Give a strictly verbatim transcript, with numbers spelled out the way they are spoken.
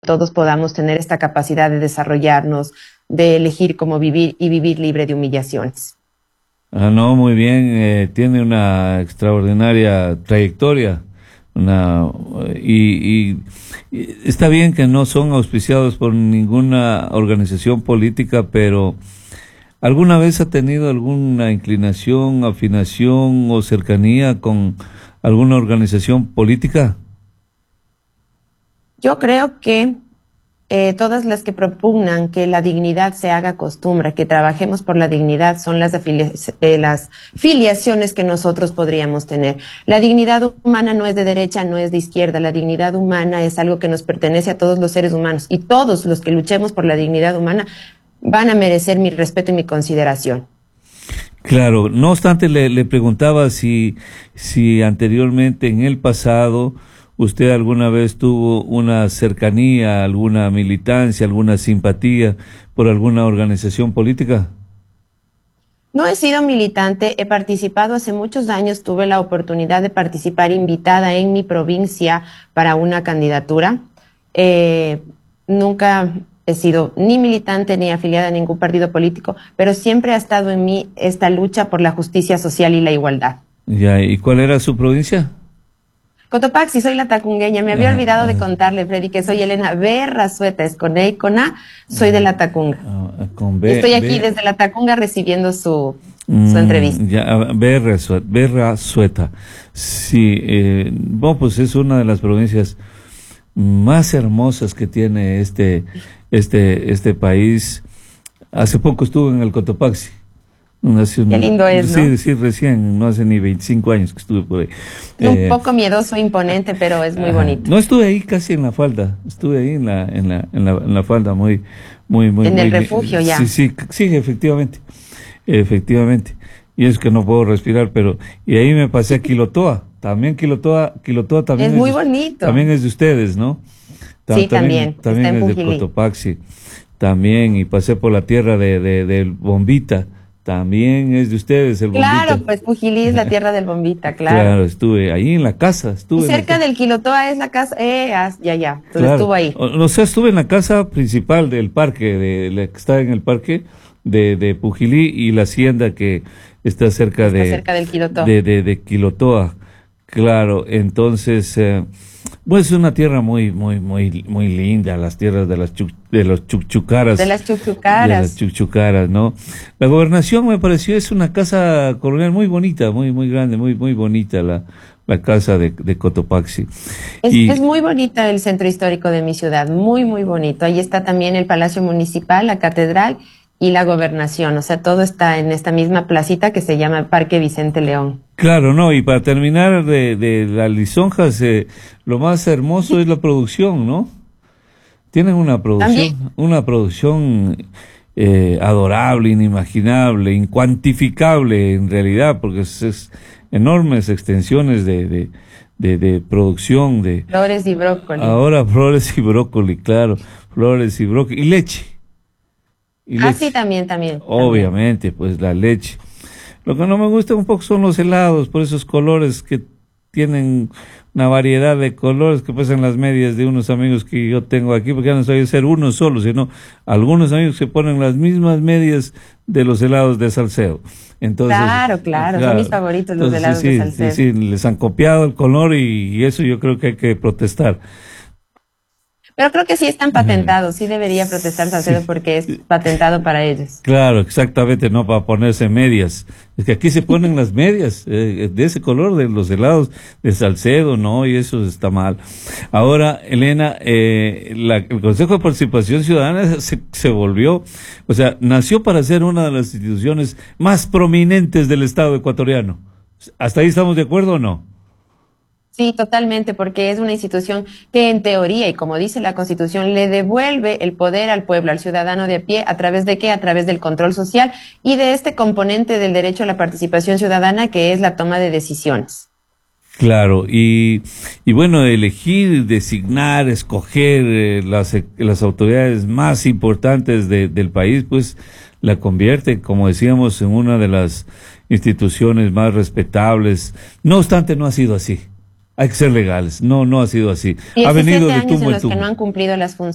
todos podamos tener esta capacidad de desarrollarnos, de elegir cómo vivir y vivir libre de humillaciones. Ah, no, muy bien, eh, tiene una extraordinaria trayectoria, una y, y, y está bien que no son auspiciados por ninguna organización política, pero ¿alguna vez ha tenido alguna inclinación, afinación o cercanía con alguna organización política? Yo creo que eh, todas las que propugnan que la dignidad se haga costumbre, que trabajemos por la dignidad, son las, afilia eh, las filiaciones que nosotros podríamos tener. La dignidad humana no es de derecha, no es de izquierda. La dignidad humana es algo que nos pertenece a todos los seres humanos, y todos los que luchemos por la dignidad humana van a merecer mi respeto y mi consideración. Claro, no obstante le, le preguntaba si, si anteriormente, en el pasado, ¿usted alguna vez tuvo una cercanía, alguna militancia, alguna simpatía por alguna organización política? No he sido militante, he participado hace muchos años, tuve la oportunidad de participar invitada en mi provincia para una candidatura. Eh, nunca he sido ni militante ni afiliada a ningún partido político, pero siempre ha estado en mí esta lucha por la justicia social y la igualdad. Ya, ¿y cuál era su provincia? Cotopaxi, soy la tacungueña. Me había ah, olvidado ah, de contarle, Freddy, que soy Elena Berrazueta, es con E y con A, soy ah, de la Tacunga. Ah, con B, Estoy aquí B, desde la Tacunga recibiendo su, mm, su entrevista. Ya, Berrazueta, Berrazueta. Sí, eh, bueno, pues es una de las provincias más hermosas que tiene este, este, este país. Hace poco estuve en el Cotopaxi. Una, Qué lindo es, sí, ¿no? Sí, recién, no hace ni veinticinco años que estuve por ahí. Un eh, poco miedoso, imponente, pero es muy ajá. bonito. No, estuve ahí casi en la falda, estuve ahí en la, en la, en la, en la falda, muy, muy, muy. En muy, el refugio eh, ya. Sí, sí, sí, efectivamente, efectivamente. Y es que no puedo respirar, pero, y ahí me pasé a Quilotoa, también Quilotoa, Quilotoa también es, es muy de, bonito. También es de ustedes, ¿no? Sí, también, también, también es de Cotopaxi, también, y pasé por la tierra de, de, de Bombita. También es de ustedes el Bombita. Claro, pues Pujilí es la tierra del Bombita, claro. Claro, estuve ahí en la casa. Estuve y cerca del Quilotoa es la casa, eh, ya, ya, entonces claro. estuvo ahí. O, o sea, estuve en la casa principal del parque, de la que está en el parque de, de Pujilí, y la hacienda que está cerca está de, cerca del Quilotoa. De, de, de Quilotoa. Claro, entonces, eh, pues es una tierra muy, muy, muy, muy linda, las tierras de las chu, de los chuchucaras. De las chuchucaras. De las chuchucaras, ¿no? La gobernación me pareció, es una casa colonial muy bonita, muy, muy grande, muy, muy bonita la, la casa de, de Cotopaxi. Es, y, es muy bonita el centro histórico de mi ciudad, muy, muy bonito. Ahí está también el Palacio Municipal, la Catedral y la Gobernación, o sea, todo está en esta misma placita que se llama Parque Vicente León. Claro, no, y para terminar de, de las lisonjas, eh, lo más hermoso es la producción, ¿no? Tienen una producción, ¿también? Una producción eh, adorable, inimaginable, incuantificable en realidad, porque es, es enormes extensiones de, de, de, de producción de... Flores y brócoli. Ahora flores y brócoli, claro, flores y brócoli, y leche. Y ah, leche. Sí, también, también. Obviamente, también. Pues la leche. Lo que no me gusta un poco son los helados, por esos colores que tienen una variedad de colores que pasan las medias de unos amigos que yo tengo aquí, porque ya no soy ser uno solo, sino algunos amigos que ponen las mismas medias de los helados de Salcedo. Entonces, claro, claro, claro, son mis favoritos los helados sí, de Salcedo. Sí, sí, les han copiado el color y, y eso yo creo que hay que protestar. Pero creo que sí están patentados, sí debería protestar Salcedo sí. porque es patentado para ellos. Claro, exactamente, no para ponerse medias. Es que aquí se ponen las medias eh, de ese color de los helados de Salcedo, ¿no? Y eso está mal. Ahora, Elena, eh, la, el Consejo de Participación Ciudadana se, se volvió, o sea, nació para ser una de las instituciones más prominentes del Estado ecuatoriano. ¿Hasta ahí estamos de acuerdo o no? Sí, totalmente, porque es una institución que en teoría, y como dice la Constitución, le devuelve el poder al pueblo, al ciudadano de a pie, ¿a través de qué? A través del control social y de este componente del derecho a la participación ciudadana, que es la toma de decisiones. Claro, y, y bueno, elegir, designar, escoger eh, las, las autoridades más importantes de, del país, pues la convierte, como decíamos, en una de las instituciones más respetables. No obstante, no ha sido así. Hay que ser legales. No, no ha sido así. Ha venido de tumbo en tumbo. Que no han cumplido las funciones.